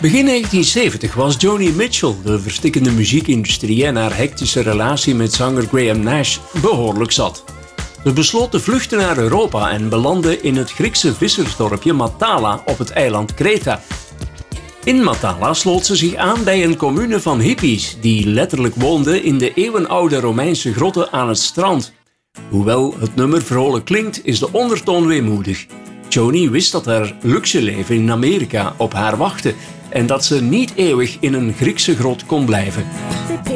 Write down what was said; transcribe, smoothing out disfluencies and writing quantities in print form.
Begin 1970 was Joni Mitchell, de verstikkende muziekindustrie en haar hectische relatie met zanger Graham Nash, behoorlijk zat. Ze besloot te vluchten naar Europa en belandde in het Griekse vissersdorpje Matala op het eiland Kreta. In Matala sloot ze zich aan bij een commune van hippies die letterlijk woonden in de eeuwenoude Romeinse grotten aan het strand. Hoewel het nummer vrolijk klinkt, is de ondertoon weemoedig. Joni wist dat haar luxe leven in Amerika op haar wachtte en dat ze niet eeuwig in een Griekse grot kon blijven.